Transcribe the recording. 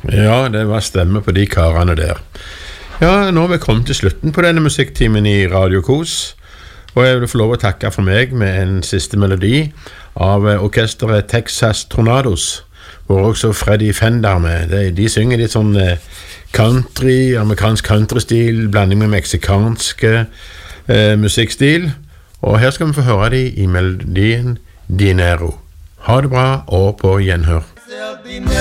Ja, det var stemme på de karene der. Ja, nå har vi kommet til slutten på denne musikktimen i Radio Kos, og jeg vil få lov å takke for meg med en siste melodi av orkestret Texas Tornados, hvor også Freddie Fender med. De synger litt sånn country, amerikansk countrystil, blanding med meksikanske musikkstil, og her skal vi få høre de i melodien Dinero. Ha det bra, og på gjenhør.